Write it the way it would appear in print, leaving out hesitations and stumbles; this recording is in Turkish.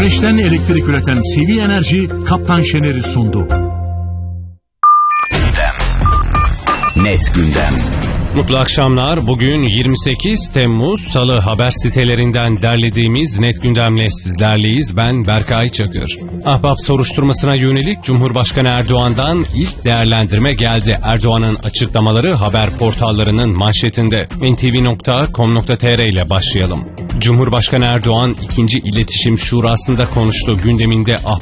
Güneşten elektrik üreten CV Enerji Kaptan Şener'i sundu. Net gündem. Mutlu akşamlar. Bugün 28 Temmuz Salı, haber sitelerinden derlediğimiz Net Gündem'le sizlerleyiz. Ben Berkay Çakır. Ahbap soruşturmasına yönelik Cumhurbaşkanı Erdoğan'dan ilk değerlendirme geldi. Erdoğan'ın açıklamaları haber portallarının manşetinde. ntv.com.tr ile başlayalım. Cumhurbaşkanı Erdoğan 2. İletişim Şurası'nda konuştu. Gündeminde